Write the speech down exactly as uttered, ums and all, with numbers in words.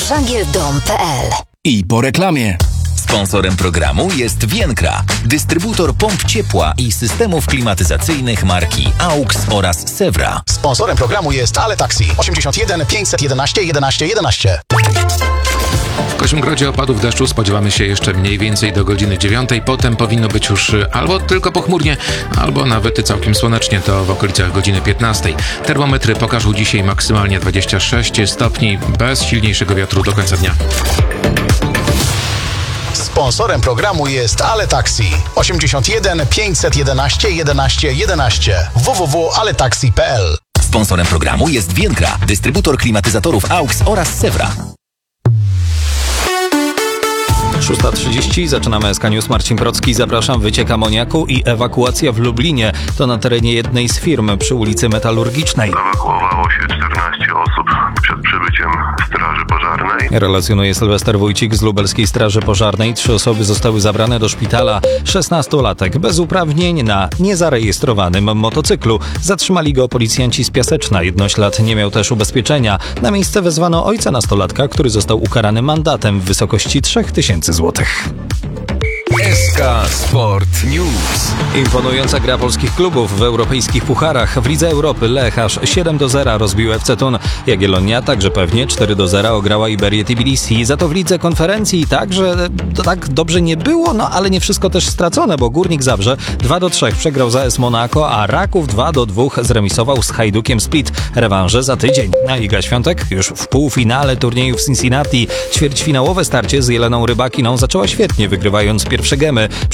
żagiel dom kropka p l. I po reklamie. Sponsorem programu jest Vienkra, dystrybutor pomp ciepła i systemów klimatyzacyjnych marki AUX oraz Sewra. Sponsorem programu jest Ale Taxi osiemdziesiąt jeden pięćset jedenaście jedenaście jedenaście. W Koźmgrodzie opadów deszczu spodziewamy się jeszcze mniej więcej do godziny dziewiątej. Potem powinno być już albo tylko pochmurnie, albo nawet całkiem słonecznie, to w okolicach godziny piętnastej. Termometry pokażą dzisiaj maksymalnie dwadzieścia sześć stopni, bez silniejszego wiatru do końca dnia. Sponsorem programu jest Ale Taxi osiemdziesiąt jeden pięćset jedenaście jedenaście jedenaście w w w kropka ale taxi kropka p l. Sponsorem programu jest Vienkra, dystrybutor klimatyzatorów AUX oraz Sewra. szósta trzydzieści, zaczynamy S K News. Marcin Procki, zapraszam. Wyciek amoniaku i ewakuacja w Lublinie. To na terenie jednej z firm przy ulicy Metalurgicznej. Ewakuowało się czternaście osób przed przybyciem Straży Pożarnej. Relacjonuje Sylwester Wójcik z Lubelskiej Straży Pożarnej. Trzy osoby zostały zabrane do szpitala. szesnastolatek bez uprawnień na niezarejestrowanym motocyklu. Zatrzymali go policjanci z Piaseczna. Jednoślat nie miał też ubezpieczenia. Na miejsce wezwano ojca nastolatka, który został ukarany mandatem w wysokości trzy tysiące złotych. S K Sport News. Imponująca gra polskich klubów w europejskich pucharach. W Lidze Europy Lech aż siedem do zera rozbił F C Thun. Jagiellonia także pewnie cztery do zera ograła Iberię Tbilisi. Za to w Lidze Konferencji także to tak dobrze nie było, no ale nie wszystko też stracone, bo Górnik Zabrze dwa do trzech przegrał z A S Monaco, a Raków dwa do dwóch zremisował z Hajdukiem Split. Rewanże za tydzień. A Iga Świątek już w półfinale turnieju w Cincinnati. Ćwierćfinałowe starcie z Jeleną Rybakiną zaczęła świetnie, wygrywając pierwsze gemy.